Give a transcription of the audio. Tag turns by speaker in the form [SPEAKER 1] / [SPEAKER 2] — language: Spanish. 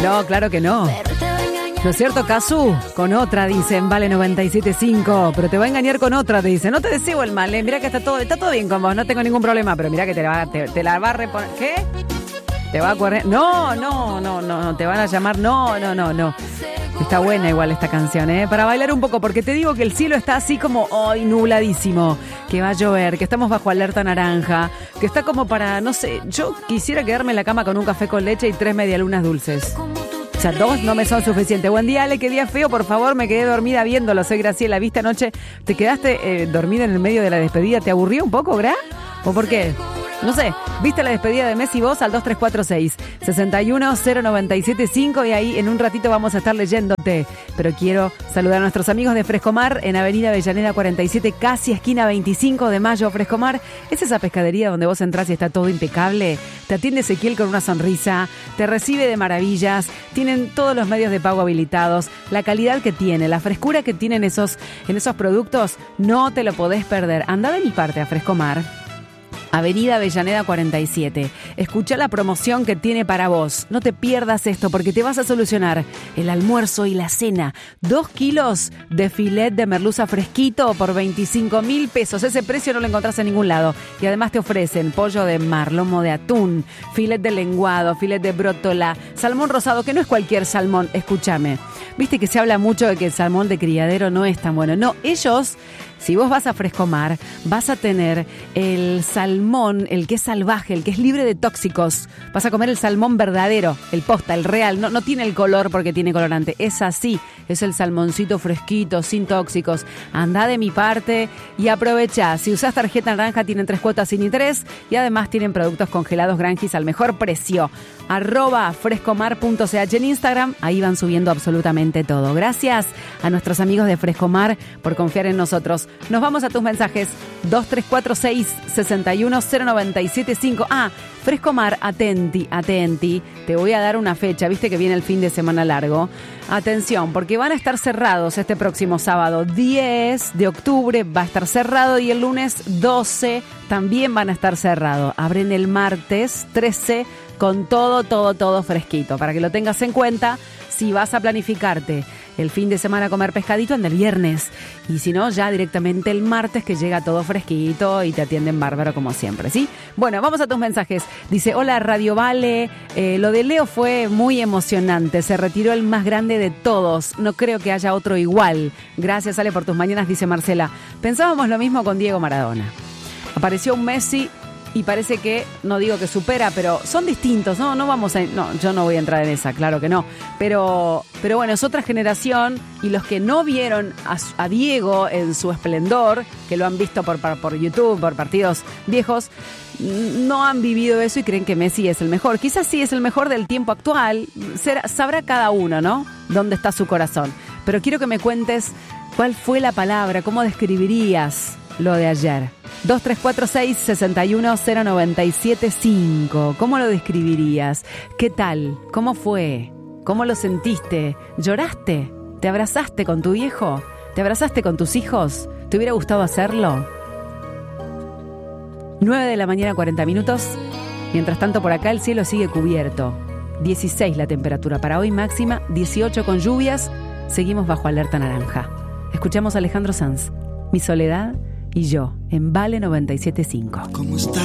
[SPEAKER 1] No, claro que no. ¿No es cierto, Casu? Con otra, dicen, vale 97.5. Pero te va a engañar con otra, te dice. No te deseo el mal, Mira que está todo bien con vos, no tengo ningún problema. Pero mira que te la va a reponer. ¿Qué? ¿Te va a correr? No, te van a llamar. No. Está buena igual esta canción, para bailar un poco, porque te digo que el cielo está así como hoy nubladísimo, que va a llover, que estamos bajo alerta naranja, que está como para, no sé, yo quisiera quedarme en la cama con un café con leche y 3 medialunas dulces. O sea, 2 no me son suficientes. Buen día, Ale, qué día feo, por favor, me quedé dormida viéndolo. Soy Graciela, ¿viste anoche? ¿Te quedaste dormida en el medio de la despedida? ¿Te aburrió un poco, Gra? ¿O por qué? No sé, ¿viste la despedida de Messi vos al 2346-61097.5? Y ahí en un ratito vamos a estar leyéndote. Pero quiero saludar a nuestros amigos de Frescomar en Avenida Avellaneda 47, casi esquina 25 de Mayo. Frescomar es esa pescadería donde vos entrás y está todo impecable. Te atiende Ezequiel con una sonrisa, te recibe de maravillas, tienen todos los medios de pago habilitados, la calidad que tiene, la frescura que tienen en esos productos, no te lo podés perder. Andá de mi parte a Frescomar. Avenida Avellaneda 47. Escuchá la promoción que tiene para vos. No te pierdas esto porque te vas a solucionar el almuerzo y la cena. 2 kilos de filet de merluza fresquito por 25.000 pesos. Ese precio no lo encontrás en ningún lado. Y además te ofrecen pollo de mar, lomo de atún, filet de lenguado, filet de brótola, salmón rosado, que no es cualquier salmón. Escúchame. Viste que se habla mucho de que el salmón de criadero no es tan bueno. No, ellos... Si vos vas a Frescomar, vas a tener el salmón, el que es salvaje, el que es libre de tóxicos. Vas a comer el salmón verdadero, el posta, el real. No tiene el color porque tiene colorante. Es así, es el salmoncito fresquito, sin tóxicos. Andá de mi parte y aprovecha. Si usás tarjeta naranja, tienen 3 cuotas sin interés. Y además tienen productos congelados Granjis al mejor precio. @frescomar.ch en Instagram. Ahí van subiendo absolutamente todo. Gracias a nuestros amigos de Frescomar por confiar en nosotros. Nos vamos a tus mensajes. 2346-61097.5. Frescomar, atenti. Te voy a dar una fecha. Viste que viene el fin de semana largo. Atención, porque van a estar cerrados este próximo sábado 10 de octubre. Va a estar cerrado y el lunes 12 también van a estar cerrados. Abren el martes 13 con todo fresquito. Para que lo tengas en cuenta, si vas a planificarte el fin de semana a comer pescadito, anda el viernes. Y si no, ya directamente el martes, que llega todo fresquito y te atienden bárbaro como siempre, ¿sí? Bueno, vamos a tus mensajes. Dice, hola Radio Vale, lo de Leo fue muy emocionante. Se retiró el más grande de todos. No creo que haya otro igual. Gracias, Ale, por tus mañanas, dice Marcela. Pensábamos lo mismo con Diego Maradona. Apareció un Messi y parece que, no digo que supera, pero son distintos, no vamos a... No, yo no voy a entrar en esa, claro que no. Pero bueno, es otra generación y los que no vieron a Diego en su esplendor, que lo han visto por YouTube, por partidos viejos, no han vivido eso y creen que Messi es el mejor. Quizás sí es el mejor del tiempo actual, sabrá cada uno, ¿no?, dónde está su corazón. Pero quiero que me cuentes cuál fue la palabra, cómo describirías lo de ayer. 2346-61097.5. ¿Cómo lo describirías? ¿Qué tal? ¿Cómo fue? ¿Cómo lo sentiste? ¿Lloraste? ¿Te abrazaste con tu viejo? ¿Te abrazaste con tus hijos? ¿Te hubiera gustado hacerlo? 9 de la mañana, 40 minutos. Mientras tanto, por acá el cielo sigue cubierto. 16 la temperatura para hoy, máxima 18 con lluvias. Seguimos bajo alerta naranja. Escuchamos a Alejandro Sanz, Mi soledad y yo, en Vale 97.5.